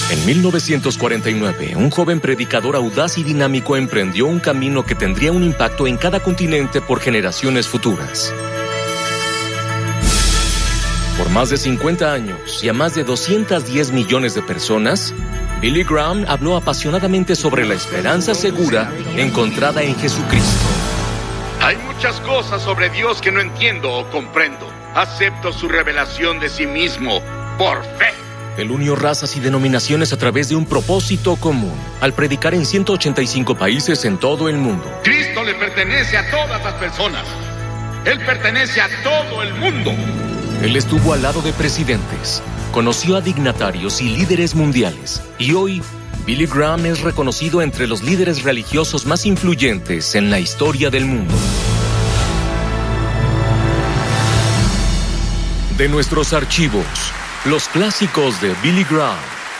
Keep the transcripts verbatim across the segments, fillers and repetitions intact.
En mil novecientos cuarenta y nueve, un joven predicador audaz y dinámico emprendió un camino que tendría un impacto en cada continente por generaciones futuras. Por más de cincuenta años y a más de doscientos diez millones de personas, Billy Graham habló apasionadamente sobre la esperanza segura encontrada en Jesucristo. Hay muchas cosas sobre Dios que no entiendo o comprendo. Acepto su revelación de sí mismo por fe. Él unió razas y denominaciones a través de un propósito común, al predicar en ciento ochenta y cinco países en todo el mundo. Cristo le pertenece a todas las personas. Él pertenece a todo el mundo. Él estuvo al lado de presidentes, conoció a dignatarios y líderes mundiales, y hoy Billy Graham es reconocido entre los líderes religiosos más influyentes en la historia del mundo. De nuestros archivos, los clásicos de Billy Graham.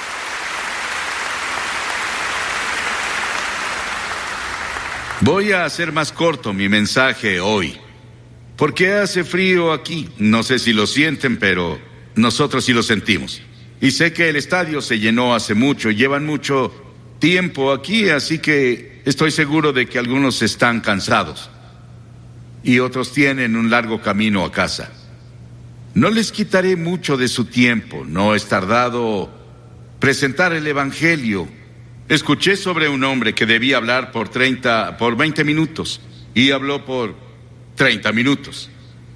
Voy a hacer más corto mi mensaje hoy, porque hace frío aquí. No sé si lo sienten, pero nosotros sí lo sentimos. Y sé que el estadio se llenó hace mucho y llevan mucho tiempo aquí, así que estoy seguro de que algunos están cansados y otros tienen un largo camino a casa. No les quitaré mucho de su tiempo. No es tardado presentar el evangelio. Escuché sobre un hombre que debía hablar por treinta, por veinte minutos y habló por treinta minutos.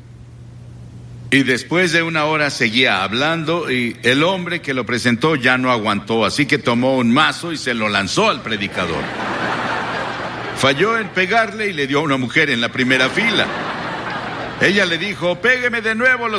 Y después de una hora seguía hablando y el hombre que lo presentó ya no aguantó, así que tomó un mazo y se lo lanzó al predicador. Falló en pegarle y le dio a una mujer en la primera fila. Ella le dijo: pégueme de nuevo. Los